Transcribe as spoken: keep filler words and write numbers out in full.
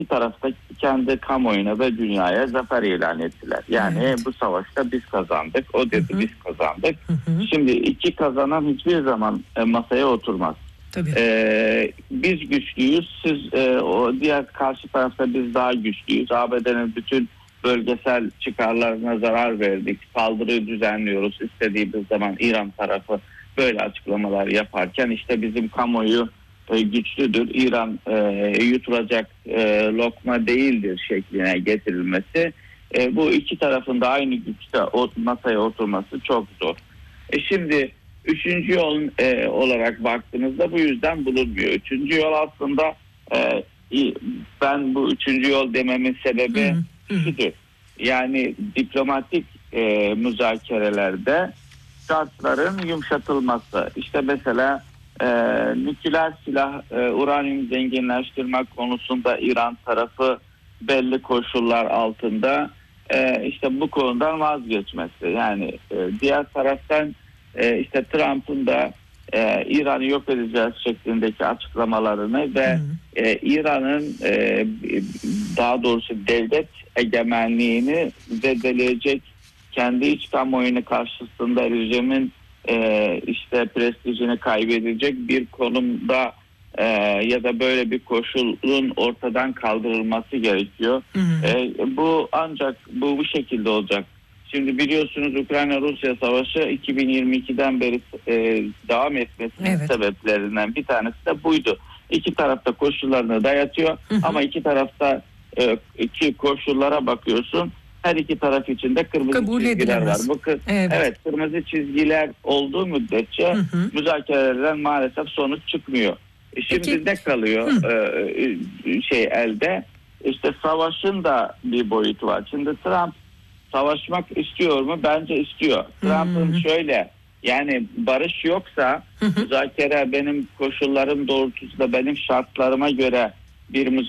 bir tarafta kendi kamuoyuna ve dünyaya zafer ilan ettiler. Yani Evet. bu savaşta biz kazandık. O dedi Hı hı. biz kazandık. Hı hı. Şimdi iki kazanan hiçbir zaman e, masaya oturmaz. Tabii. Ee, biz güçlüyüz. Siz e, o diğer karşı tarafta biz daha güçlüyüz. A B D'nin bütün bölgesel çıkarlarına zarar verdik. Saldırıyı düzenliyoruz. İstediğimiz zaman İran tarafı böyle açıklamalar yaparken işte bizim kamuoyu e, güçlüdür. İran e, yutulacak e, lokma değildir şekline getirilmesi. E, bu iki tarafın da aynı güçte o, masaya oturması çok zor. E şimdi üçüncü yol e, olarak baktığınızda bu yüzden bulunmuyor. Üçüncü yol aslında e, ben bu üçüncü yol dememin sebebi Hı hı. şudur. Yani diplomatik e, müzakerelerde şartların yumuşatılması. İşte mesela e, nükleer silah, e, uranyum zenginleştirme konusunda İran tarafı belli koşullar altında e, işte bu konudan vazgeçmesi. Yani e, diğer taraftan e, işte Trump'ın da e, İran'ı yok edeceğiz şeklindeki açıklamalarını ve e, İran'ın e, daha doğrusu devlet egemenliğini zedeleyecek, kendi iç kamuoyunu karşısında rejimin e, işte prestijini kaybedecek bir konumda e, ya da böyle bir koşulun ortadan kaldırılması gerekiyor. Hı hı. E, bu ancak bu bu şekilde olacak. Şimdi biliyorsunuz Ukrayna-Rusya savaşı iki bin yirmi ikiden beri e, devam etmesinin Evet. sebeplerinden bir tanesi de buydu. İki tarafta koşullarını dayatıyor Hı hı. ama iki tarafta e, iki koşullara bakıyorsun. Her iki taraf için de kırmızı Kabul çizgiler var. edilemez. Bu kır, Evet. evet, kırmızı çizgiler olduğu müddetçe Hı hı. müzakerelerden maalesef sonuç çıkmıyor. E şimdi Peki. ne kalıyor e, e, şey elde? İşte savaşın da bir boyutu var. Şimdi Trump savaşmak istiyor mu? Bence istiyor. Trump'ın Hmm. şöyle, yani barış yoksa Hı hı. müzakere benim koşullarım doğrultusunda benim şartlarıma göre bir müzakere